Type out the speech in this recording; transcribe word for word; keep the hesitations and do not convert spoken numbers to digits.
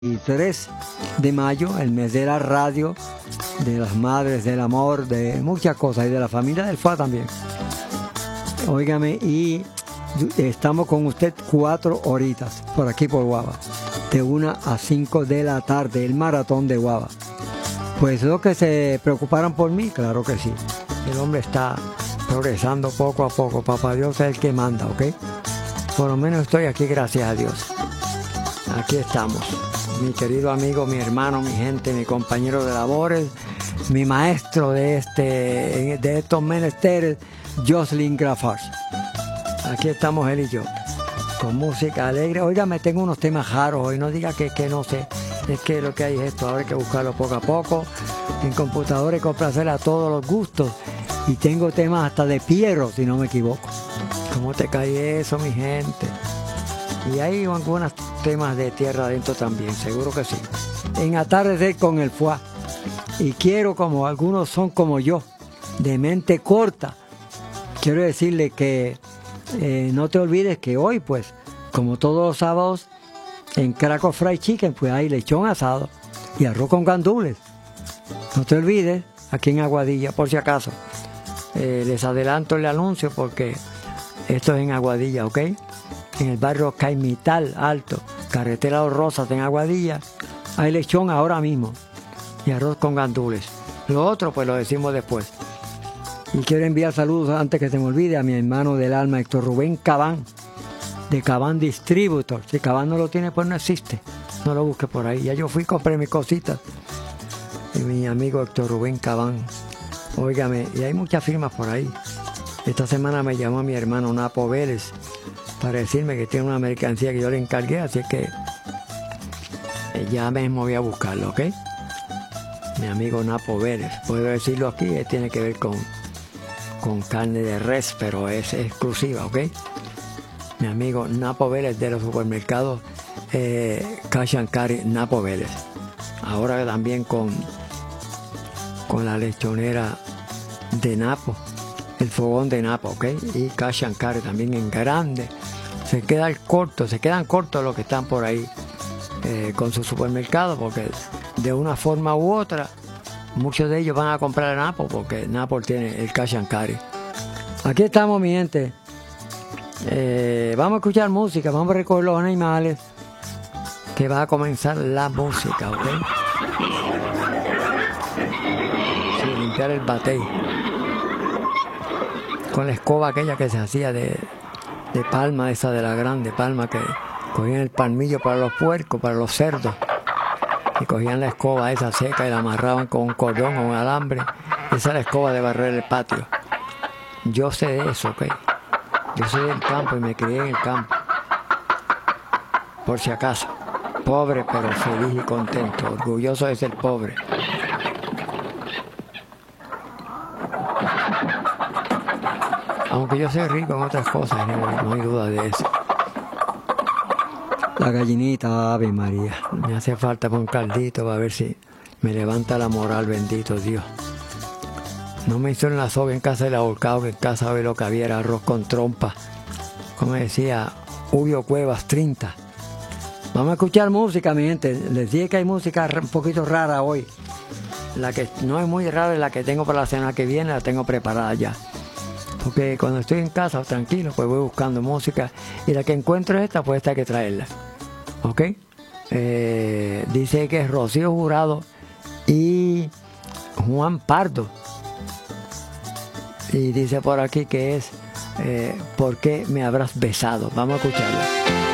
tres de mayo, el mes de la radio, de las madres, del amor, de muchas cosas, y de la familia del F A también. Óigame, y estamos con usted cuatro horitas por aquí por Guava, de una a cinco de la tarde, el maratón de Guava. Pues los que se preocuparon por mí, claro que sí. El hombre está progresando poco a poco. Papá Dios es el que manda, ¿ok? Por lo menos estoy aquí, gracias a Dios. Aquí estamos. Mi querido amigo, mi hermano, mi gente, mi compañero de labores, mi maestro de este de estos menesteres, Jocelyn Grafars. Aquí estamos él y yo, con música alegre. Oiga, me tengo unos temas raros hoy, no diga que, que no sé. Es que lo que hay es esto, ahora hay que buscarlo poco a poco. En computadora hay que complacer a todos los gustos. Y tengo temas hasta de Piero, si no me equivoco. ¿Cómo te cae eso, mi gente? Y hay algunos temas de tierra adentro también, seguro que sí. En Atardecer con el F U A. Y quiero, como algunos son como yo, de mente corta, quiero decirle que eh, no te olvides que hoy, pues, como todos los sábados, en Krakow Fried Chicken, pues hay lechón asado y arroz con gandules. No te olvides, aquí en Aguadilla, por si acaso. Eh, les adelanto el anuncio porque esto es en Aguadilla, ¿ok? En el barrio Caimital Alto, carretera Los Rosas, en Aguadilla, hay lechón ahora mismo y arroz con gandules. Lo otro, pues lo decimos después. Y quiero enviar saludos, antes que se me olvide, a mi hermano del alma, Héctor Rubén Cabán, de Cabán Distributor. Si Cabán no lo tiene, pues no existe. No lo busque por ahí. Ya yo fui, compré mis cositas. Y mi amigo Héctor Rubén Cabán. Óigame, y hay muchas firmas por ahí. Esta semana me llamó mi hermano Napo Vélez para decirme que tiene una mercancía que yo le encargué, así que ya mismo voy a buscarlo, ¿ok? Mi amigo Napo Vélez. Puedo decirlo aquí, tiene que ver con, con carne de res, pero es exclusiva, ¿ok? Mi amigo Napo Vélez de los supermercados eh, Cash and Carry Napo Vélez. Ahora también con, con la lechonera de Napo, el fogón de Napo, ¿ok? Y Cash and Carry también en grande. Se quedan cortos, se quedan cortos los que están por ahí eh, con su supermercado, porque de una forma u otra muchos de ellos van a comprar a Napo porque Napo tiene el Cash and Carry. Aquí estamos, mi gente. Eh, vamos a escuchar música, vamos a recoger los animales, que va a comenzar la música, ¿ok? Sí, limpiar el batey con la escoba aquella que se hacía de, de palma, esa de la grande palma, que cogían el palmillo para los puercos, para los cerdos, y cogían la escoba esa seca y la amarraban con un cordón o un alambre. Esa es la escoba de barrer el patio. Yo sé de eso, ¿ok? Yo soy del campo y me crié en el campo. Por si acaso. Pobre pero feliz y contento. Orgulloso de ser pobre. Aunque yo soy rico en otras cosas, no, no hay duda de eso. La gallinita, Ave María. Me hace falta un caldito para ver si me levanta la moral, bendito Dios. No me hicieron la soga en casa del ahorcado, que en casa de lo que había era arroz con trompa. Como decía Ubio Cuevas, treinta. Vamos a escuchar música, mi gente. Les dije que hay música un poquito rara hoy. La que no es muy rara es la que tengo para la semana que viene, la tengo preparada ya. Porque cuando estoy en casa, tranquilo, pues voy buscando música. Y la que encuentro es esta, pues esta hay que traerla. ¿Ok? Eh, dice que es Rocío Jurado y Juan Pardo. Y dice por aquí que es eh, ¿por qué me habrás besado? Vamos a escucharla.